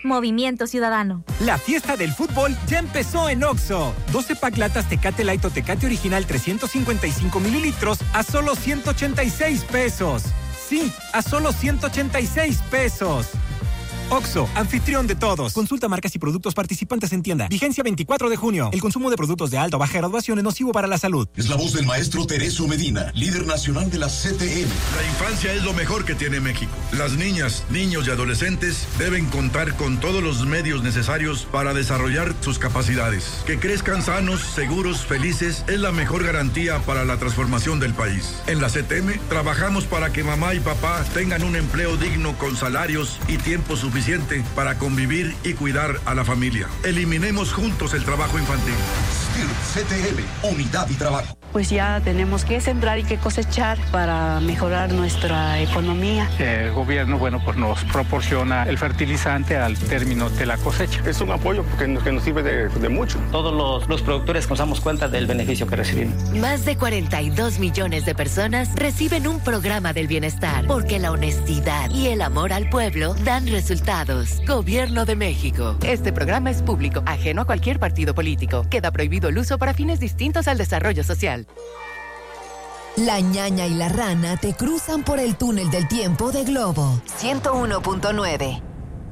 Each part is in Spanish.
Movimiento Ciudadano. La fiesta del fútbol ya empezó en OXXO. 12 pack latas Tecate Light o Tecate Original 355 mililitros a solo 186 pesos. Sí, a solo 186 pesos. OXXO, anfitrión de todos. Consulta marcas y productos participantes en tienda. Vigencia 24 de junio. El consumo de productos de alta o baja graduación es nocivo para la salud. Es la voz del maestro Teresio Medina, líder nacional de la CTM. La infancia es lo mejor que tiene México. Las niñas, niños y adolescentes deben contar con todos los medios necesarios para desarrollar sus capacidades. Que crezcan sanos, seguros, felices es la mejor garantía para la transformación del país. En la CTM trabajamos para que mamá y papá tengan un empleo digno con salarios y tiempo suficiente para convivir y cuidar a la familia. Eliminemos juntos el trabajo infantil. CTM, unidad y trabajo. Pues ya tenemos que sembrar y que cosechar para mejorar nuestra economía. El gobierno, pues nos proporciona el fertilizante al término de la cosecha. Es un apoyo que nos sirve de mucho. Todos los productores nos damos cuenta del beneficio que recibimos. Más de 42 millones de personas reciben un programa del bienestar, porque la honestidad y el amor al pueblo dan resultados. Gobierno de México. Este programa es público, ajeno a cualquier partido político. Queda prohibido el uso para fines distintos al desarrollo social. La ñaña y la rana te cruzan por el túnel del tiempo de Globo 101.9.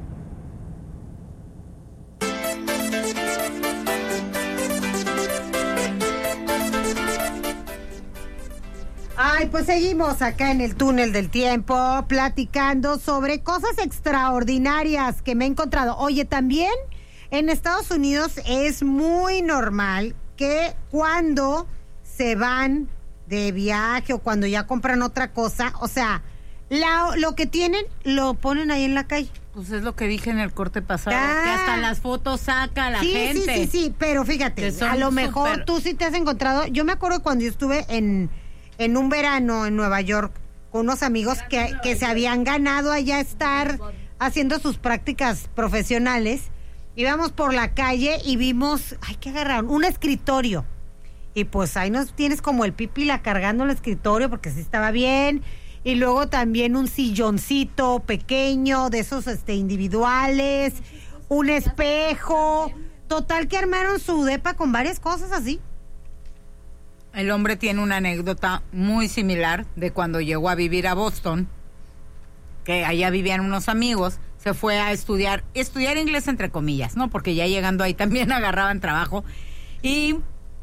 Ay, pues seguimos acá en el túnel del tiempo platicando sobre cosas extraordinarias que me he encontrado. Oye, también en Estados Unidos es muy normal que cuando se van de viaje o cuando ya compran otra cosa, o sea, lo que tienen lo ponen ahí en la calle. Pues es lo que dije en el corte pasado, que hasta las fotos saca la gente. Sí, pero fíjate, a lo mejor tú sí te has encontrado. Yo me acuerdo cuando yo estuve en un verano en Nueva York con unos amigos que se habían ganado allá estar haciendo sus prácticas profesionales. Íbamos por la calle y vimos, ¿qué agarraron? Un escritorio. Y pues ahí nos tienes como el pípila cargando el escritorio porque sí estaba bien. Y luego también un silloncito pequeño de esos individuales, un espejo. Total que armaron su depa con varias cosas así. El hombre tiene una anécdota muy similar de cuando llegó a vivir a Boston, que allá vivían unos amigos. Se fue a estudiar inglés entre comillas, ¿no? Porque ya llegando ahí también agarraban trabajo. Y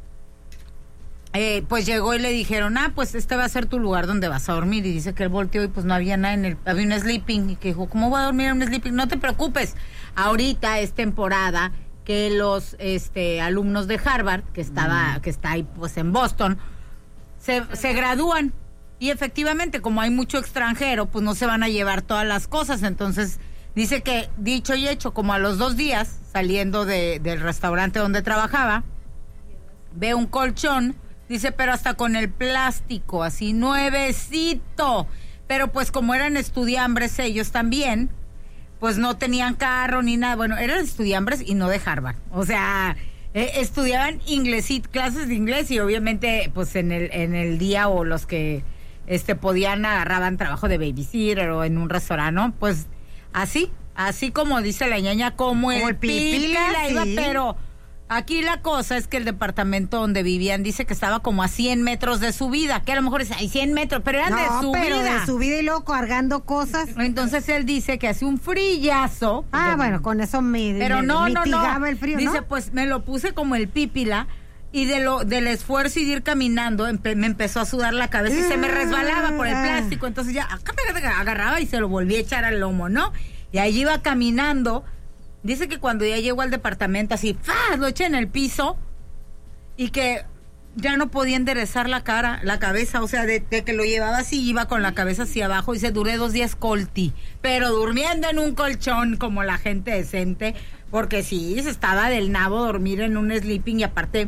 pues llegó y le dijeron, pues este va a ser tu lugar donde vas a dormir. Y dice que él volteó y pues no había nada había un sleeping. Y que dijo, ¿cómo voy a dormir en un sleeping? No te preocupes, ahorita es temporada que los alumnos de Harvard, que está ahí pues en Boston, se gradúan. Y efectivamente, como hay mucho extranjero, pues no se van a llevar todas las cosas. Entonces dice que, dicho y hecho, como a los 2 días, saliendo del restaurante donde trabajaba, ve un colchón, dice, pero hasta con el plástico, así nuevecito. Pero pues como eran estudiambres ellos también, pues no tenían carro ni nada. Bueno, eran estudiambres y no de Harvard. O sea, estudiaban inglés y clases de inglés, y obviamente pues en el día, o los que podían, agarraban trabajo de babysitter o en un restaurante, ¿no? Pues así como dice la ñaña, como el pípila iba, pero aquí la cosa es que el departamento donde vivían dice que estaba como a 100 metros de subida, que a lo mejor es 100 metros, pero eran de subida y luego cargando cosas. Entonces él dice que hace un frillazo. Bueno, con eso mitigaba el frío, ¿no? Dice, pues me lo puse como el pípila, y del esfuerzo y de ir caminando me empezó a sudar la cabeza y se me resbalaba por el plástico. Entonces ya agarraba y se lo volví a echar al lomo, ¿no? Y ahí iba caminando. Dice que cuando ya llegó al departamento, así, lo eché en el piso, y que ya no podía enderezar la cabeza, o sea, de que lo llevaba así, iba con la cabeza hacia abajo. Y se duré 2 días colti, pero durmiendo en un colchón como la gente decente, porque sí, se estaba del nabo dormir en un sleeping, y aparte,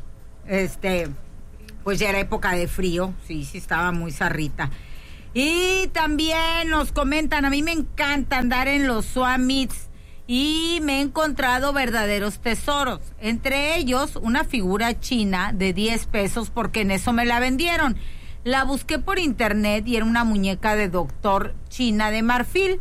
pues ya era época de frío, sí, estaba muy zarrita. Y también nos comentan, a mí me encanta andar en los swap meets, y me he encontrado verdaderos tesoros, entre ellos una figura china de 10 pesos, porque en eso me la vendieron. La busqué por internet y era una muñeca de doctor china de marfil,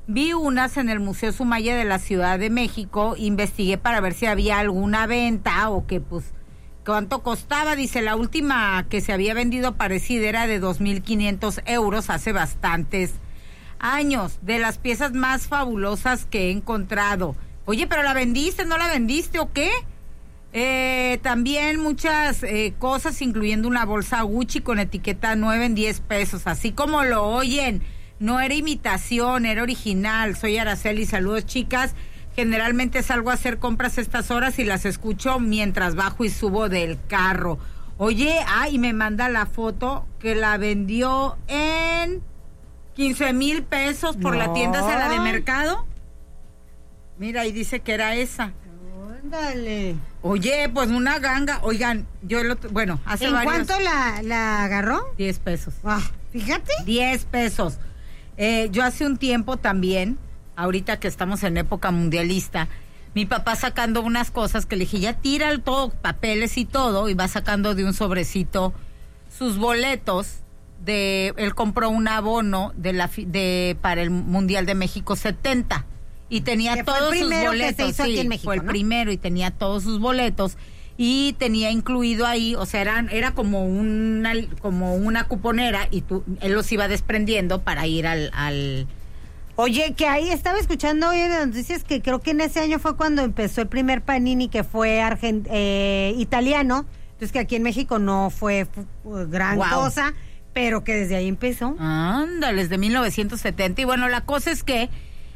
Vi unas en el Museo Sumaya de la Ciudad de México, investigué para ver si había alguna venta o que pues cuánto costaba. Dice, la última que se había vendido parecida era de 2,500 euros hace bastantes años, de las piezas más fabulosas que he encontrado. Oye, ¿pero la vendiste, no la vendiste o qué? También muchas cosas, incluyendo una bolsa Gucci con etiqueta 9 en 10 pesos, así como lo oyen. No era imitación, era original. Soy Araceli, saludos chicas. Generalmente salgo a hacer compras a estas horas y las escucho mientras bajo y subo del carro. Oye, y me manda la foto que la vendió en 15,000 pesos por la tienda esa, la de Mercado. Mira, y dice que era esa. Ándale. Oye, pues una ganga. Oigan, hace ¿En varios... cuánto la agarró? 10 pesos. Fíjate. 10 pesos. Yo hace un tiempo también, ahorita que estamos en época mundialista, mi papá sacando unas cosas que le dije, ya tira todo, papeles y todo, y va sacando de un sobrecito sus boletos. Él compró un abono para el Mundial de México 70 y tenía todos sus boletos. Que se hizo aquí en México, fue el primero y tenía todos sus boletos. Y tenía incluido ahí, o sea, era como una cuponera y él los iba desprendiendo para ir al... Oye, que ahí estaba escuchando hoy de noticias que creo que en ese año fue cuando empezó el primer Panini, que fue italiano, entonces que aquí en México no fue gran cosa, pero que desde ahí empezó. Ándale, desde 1970. Y bueno, la cosa es que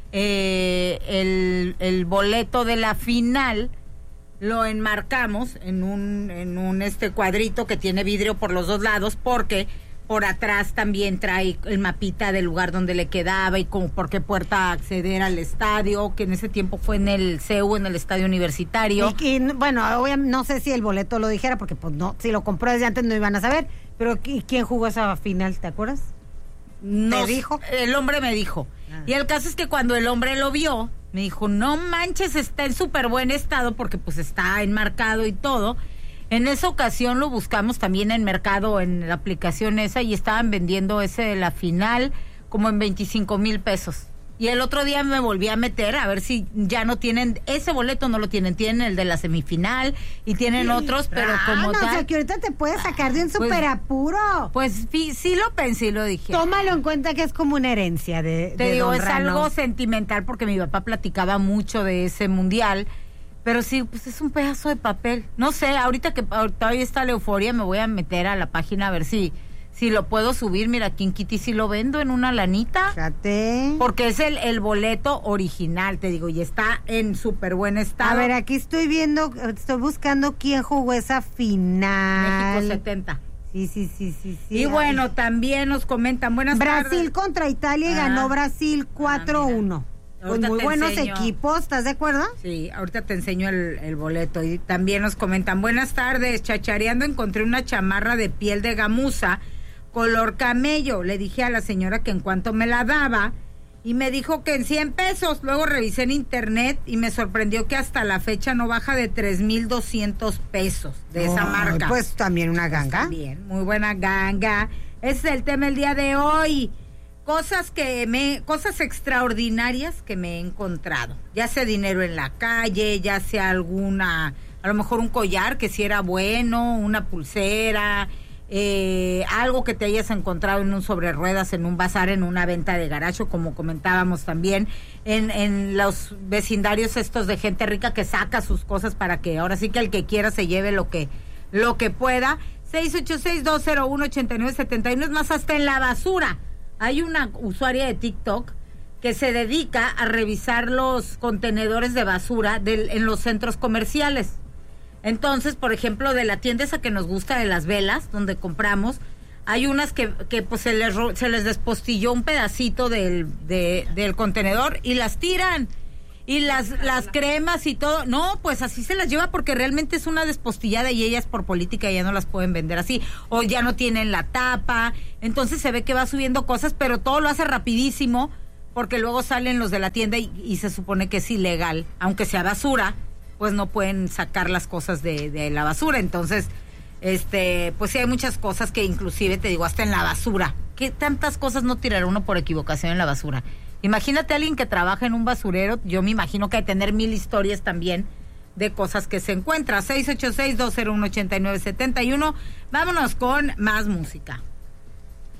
el boleto de la final lo enmarcamos en un cuadrito que tiene vidrio por los dos lados, porque por atrás también trae el mapita del lugar donde le quedaba y como por qué puerta acceder al estadio, que en ese tiempo fue en el CEU, en el estadio universitario. Y bueno, obviamente no sé si el boleto lo dijera, porque pues no, si lo compró desde antes no iban a saber, pero ¿quién jugó esa final, te acuerdas? ¿Te dijo? El hombre me dijo. Y el caso es que cuando el hombre lo vio, me dijo, no manches, está en súper buen estado porque pues está enmarcado y todo. En esa ocasión lo buscamos también en Mercado, en la aplicación esa, y estaban vendiendo ese de la final como en 25,000 pesos. Y el otro día me volví a meter a ver si ya no tienen, ese boleto no lo tienen el de la semifinal y tienen otros, pero como tal... O sea, que ahorita te puedes sacar de un súper apuro. Pues sí lo pensé y lo dije. Tómalo en cuenta que es como una herencia de digo, es Rano. algo sentimental porque mi papá platicaba mucho de ese mundial, pero sí, pues es un pedazo de papel. No sé, ahorita que todavía está la euforia, me voy a meter a la página a ver si lo puedo subir. Mira, aquí en Kitty sí lo vendo en una lanita. Fíjate. Porque es el boleto original, te digo, y está en súper buen estado. A ver, aquí estoy buscando quién jugó esa final. México 70. Sí. Y bueno, también nos comentan, buenas tardes. Brasil contra Italia y ganó Brasil 4-1. Pues muy buenos equipos, ¿estás de acuerdo? Sí, ahorita te enseño el boleto. Y también nos comentan, buenas tardes, chachareando encontré una chamarra de piel de gamuza color camello. Le dije a la señora que en cuanto me la daba y me dijo que en 100 pesos. Luego revisé en internet y me sorprendió que hasta la fecha no baja de 3,200 pesos de esa marca. Pues también una ganga. Pues también, muy buena ganga. Ese es el tema el día de hoy. Cosas extraordinarias que me he encontrado. Ya sea dinero en la calle, ya sea a lo mejor un collar que si era bueno, una pulsera, algo que te hayas encontrado en un sobre ruedas, en un bazar, en una venta de garacho, como comentábamos también, en los vecindarios estos de gente rica que saca sus cosas para que ahora sí que el que quiera se lleve lo que pueda. 686-201-8971. Es más, hasta en la basura. Hay una usuaria de TikTok que se dedica a revisar los contenedores de basura en los centros comerciales. Entonces, por ejemplo, de la tienda esa que nos gusta de las velas, donde compramos, hay unas que pues se les despostilló un pedacito del contenedor y las tiran. Y las cremas y todo, no, pues así se las lleva porque realmente es una despostillada y ellas por política ya no las pueden vender así, o ya no tienen la tapa, entonces se ve que va subiendo cosas, pero todo lo hace rapidísimo porque luego salen los de la tienda y se supone que es ilegal, aunque sea basura, pues no pueden sacar las cosas de la basura, entonces, pues sí hay muchas cosas que inclusive, te digo, hasta en la basura, ¿qué tantas cosas no tirará uno por equivocación en la basura? Imagínate a alguien que trabaja en un basurero, yo me imagino que hay que tener 1000 historias también de cosas que se encuentra. 686-201-8971. Vámonos con más música.